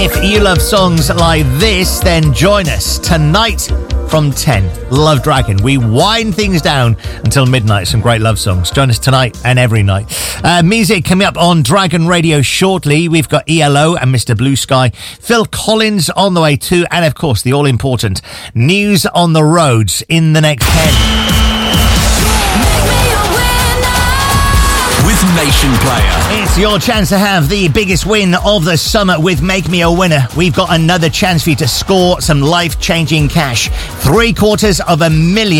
If you love songs like this, then join us tonight from 10. Love Dragon. We wind things down until midnight. Some great love songs. Join us tonight and every night. Music coming up on Dragon Radio shortly. We've got ELO and Mr. Blue Sky. Phil Collins on the way too. And of course, the all-important news on the roads in the next 10. With Nation Player. It's your chance to have the biggest win of the summer with Make Me a Winner. We've got another chance for you to score some life-changing cash. $750,000